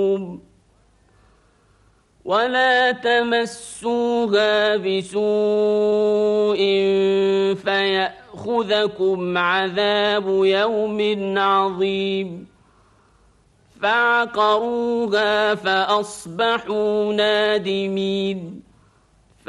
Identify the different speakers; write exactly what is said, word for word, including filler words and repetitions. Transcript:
Speaker 1: ولا تمسوها بسوء فيأخذكم عذاب يوم عظيم فعقروها فأصبحوا نادمين